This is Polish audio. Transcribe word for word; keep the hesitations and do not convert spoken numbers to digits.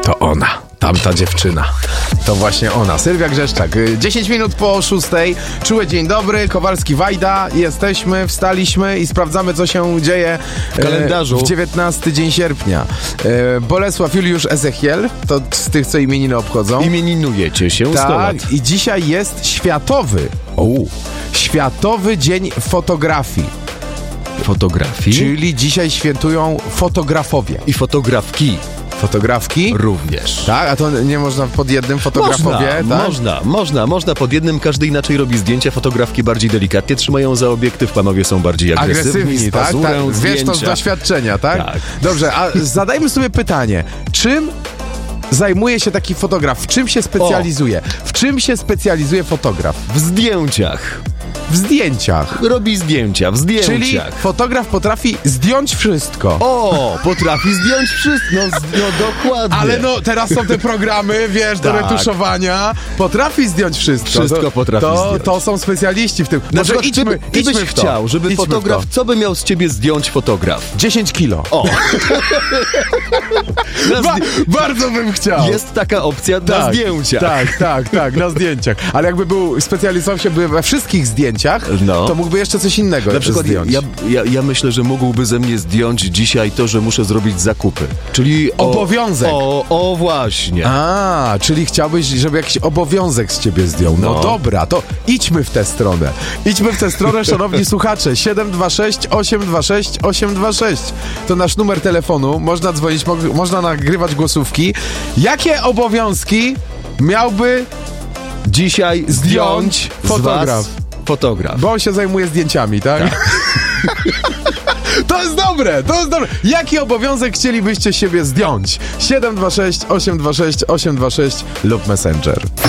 To ona, tamta dziewczyna. To właśnie ona, Sylwia Grzeszczak. dziesięć minut po szóstej. Czuły dzień dobry, Kowalski, Wajda. Jesteśmy, wstaliśmy i sprawdzamy, co się dzieje w kalendarzu. W dziewiętnasty dzień sierpnia. E, Bolesław Juliusz Ezechiel, to z tych, co imieniny obchodzą. Imieninujecie się tak, sto lat. I dzisiaj jest światowy, o, Światowy Dzień Fotografii. Fotografii? Czyli dzisiaj świętują fotografowie. I fotografki. Fotografki? Również. Tak, a to nie można pod jednym fotografowie, można, tak? Można, można, można pod jednym, każdy inaczej robi zdjęcia, fotografki bardziej delikatnie trzymają za obiektyw, panowie są bardziej agresywni, agresywni, tak? pazurę, tak? Wiesz to z doświadczenia, tak? tak? Dobrze, a zadajmy sobie pytanie, czym zajmuje się taki fotograf? W czym się specjalizuje? O. W czym się specjalizuje fotograf? W zdjęciach. W zdjęciach. Robi zdjęcia, w zdjęciach. Czyli fotograf potrafi zdjąć wszystko. O, potrafi zdjąć wszystko, no, no dokładnie. Ale no, teraz są te programy, wiesz, do tak. retuszowania. Potrafi zdjąć wszystko. Wszystko to, potrafi to, zdjąć. To są specjaliści w tym. Na Może przykład, idźmy, ty, ty idźmy byś w to. chciał, żeby idźmy fotograf, co by miał z ciebie zdjąć fotograf? dziesięć kilo. O. Ba- bardzo bym chciał. Jest taka opcja tak, na zdjęciach. Tak, tak, tak, na zdjęciach. Ale jakby był specjalistą się by we wszystkich zdjęciach, no. to mógłby jeszcze coś innego na przykład zdjąć. Ja, ja, ja myślę, że mógłby ze mnie zdjąć dzisiaj to, że muszę zrobić zakupy. Czyli o, obowiązek. O, o właśnie. A, czyli chciałbyś, żeby jakiś obowiązek z ciebie zdjął. No, no dobra, to idźmy w tę stronę. Idźmy w tę stronę, szanowni słuchacze. siedem dwa sześć, osiem dwa sześć, osiem dwa sześć. To nasz numer telefonu. Można dzwonić, mo- można nagrywać głosówki. Jakie obowiązki miałby dzisiaj zdjąć fotograf? Fotograf. Bo on się zajmuje zdjęciami, tak? tak. To jest dobre, to jest dobre. Jaki obowiązek chcielibyście siebie zdjąć? siedem dwa sześć, osiem dwa sześć, osiem dwa sześć lub Messenger.